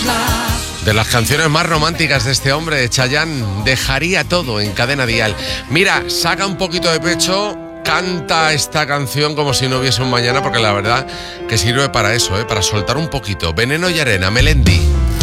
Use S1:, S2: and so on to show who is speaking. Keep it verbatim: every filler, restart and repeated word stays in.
S1: De las canciones más románticas de este hombre, de Chayanne, dejaría todo en Cadena Dial. Mira, saca un poquito de pecho, canta esta canción como si no hubiese un mañana, porque la verdad que sirve para eso, ¿eh? Para soltar un poquito. Veneno y arena, Melendi.